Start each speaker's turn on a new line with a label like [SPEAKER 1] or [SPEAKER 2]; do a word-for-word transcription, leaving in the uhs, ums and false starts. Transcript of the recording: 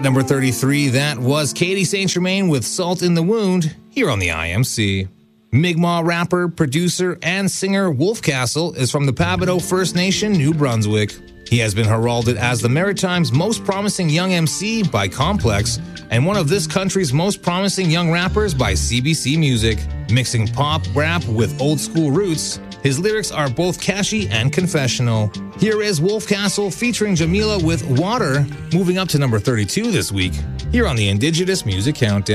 [SPEAKER 1] number thirty-three, that was Katie Saint Germain with Salt in the Wound here on the I M C. Mi'kmaq rapper, producer, and singer Wolf Castle is from the Pabineau First Nation, New Brunswick. He has been heralded as the Maritime's most promising young M C by Complex and one of this country's most promising young rappers by C B C Music. Mixing pop rap with old school roots, his lyrics are both catchy and confessional. Here is Wolf Castle featuring Jamila with Water, moving up to number thirty-two this week, here on the Indigenous Music Countdown.